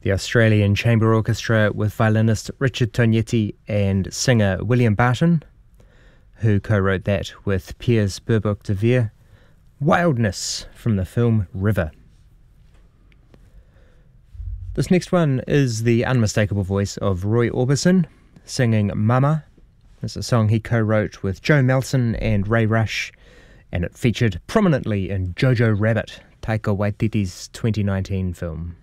The Australian Chamber Orchestra with violinist Richard Tognetti and singer William Barton, who co-wrote that with Piers Burbock de Vere. Wildness from the film River. This next one is the unmistakable voice of Roy Orbison singing Mama. It's a song he co-wrote with Joe Melson and Ray Rush, and it featured prominently in Jojo Rabbit, Taika Waititi's 2019 film.